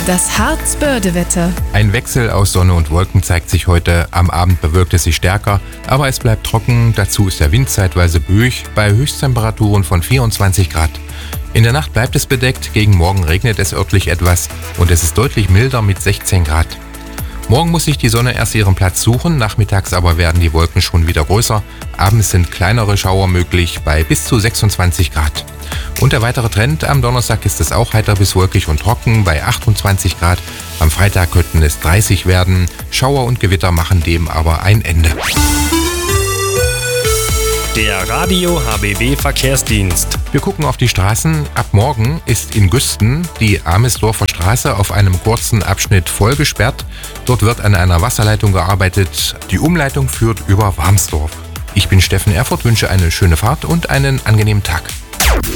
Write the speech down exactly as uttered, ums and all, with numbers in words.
Das Harz-Börde-Wetter. Ein Wechsel aus Sonne und Wolken zeigt sich heute. Am Abend bewölkt es sich stärker, aber es bleibt trocken. Dazu ist der Wind zeitweise böig bei Höchsttemperaturen von vierundzwanzig Grad. In der Nacht bleibt es bedeckt, gegen Morgen regnet es örtlich etwas und es ist deutlich milder mit sechzehn Grad. Morgen muss sich die Sonne erst ihren Platz suchen, nachmittags aber werden die Wolken schon wieder größer. Abends sind kleinere Schauer möglich bei bis zu sechsundzwanzig Grad. Und der weitere Trend, am Donnerstag ist es auch heiter bis wolkig und trocken bei achtundzwanzig Grad. Am Freitag könnten es dreißig werden. Schauer und Gewitter machen dem aber ein Ende. Der Radio H B W Verkehrsdienst. Wir gucken auf die Straßen. Ab morgen ist in Güsten die Amesdorfer Straße auf einem kurzen Abschnitt voll gesperrt. Dort wird an einer Wasserleitung gearbeitet. Die Umleitung führt über Warmsdorf. Ich bin Steffen Erfurt, wünsche eine schöne Fahrt und einen angenehmen Tag.